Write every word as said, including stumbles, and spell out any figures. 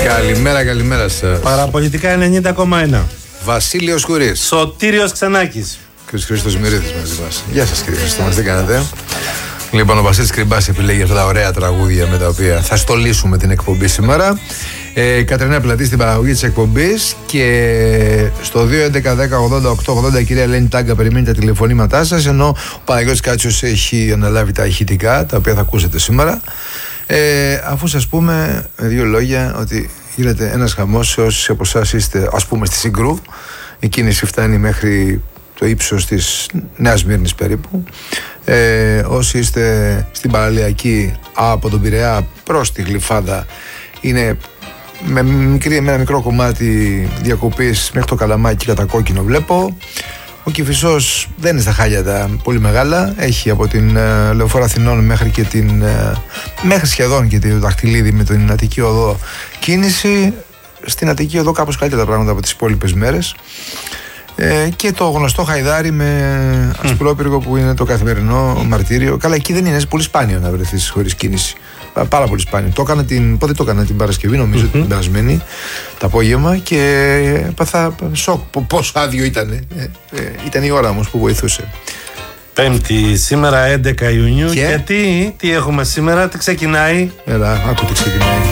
Καλημέρα, καλημέρα σας. Παραπολιτικά ενενήντα κόμμα ένα. Βασίλειος Κουρής. Σωτήριος Ξανάκης. Και ο Χρήστος Μυρίδης μαζί μας. Γεια σας κύριε Χρήστο, μας τι κάνετε? Λοιπόν, ο Βασίλης Κρυμπάς επιλέγει αυτά τα ωραία τραγούδια με τα οποία θα στολίσουμε την εκπομπή σήμερα. Ε, Κατερίνα Πλατή στην παραγωγή της εκπομπής και στο δύο έντεκα δέκα ογδόντα οκτώ ογδόντα η κυρία Ελένη Τάγκα περιμένει τα τηλεφωνήματά σας, ενώ ο Παναγιώτης Κάτσιος έχει αναλάβει τα ηχητικά τα οποία θα ακούσετε σήμερα. Ε, αφού σας πούμε με δύο λόγια ότι γίνεται ένας χαμός, όσοι από εσάς είστε ας πούμε στη Συγκρού, η κίνηση φτάνει μέχρι το ύψος της Νέας Σμύρνης περίπου. Ε, όσοι είστε στην παραλιακή από τον Πειραιά προς τη Γλυφάδα, είναι με, μικρή, με ένα μικρό κομμάτι διακοπής μέχρι το Καλαμάκι κατά κόκκινο βλέπω. Ο Κηφισός δεν είναι στα χάλια πολύ μεγάλα, έχει από την uh, Λεωφόρο Αθηνών μέχρι και την uh, μέχρι σχεδόν και το Δαχτυλίδι με την Αττική Οδό κίνηση. Στην Αττική Οδό κάπως καλύτερα τα πράγματα από τις υπόλοιπες μέρες. Ε, και το γνωστό Χαϊδάρι με ασπρόπυργο που είναι το καθημερινό μαρτύριο. Καλά, εκεί δεν είναι, είναι πολύ σπάνιο να βρεθείς χωρίς κίνηση. Πάρα πολύ σπάνιο. Το έκανα την, πότε το έκανα την Παρασκευή, νομίζω, mm-hmm. την περασμένη, το απόγευμα, και έπαθα σοκ πόσο άδειο ήταν. Ε, ε, ήταν η ώρα όμως που βοηθούσε. Πέμπτη, σήμερα έντεκα Ιουνίου. Και, και τι, τι έχουμε σήμερα, τι ξεκινάει? Έλα, άκου τι ξεκινάει.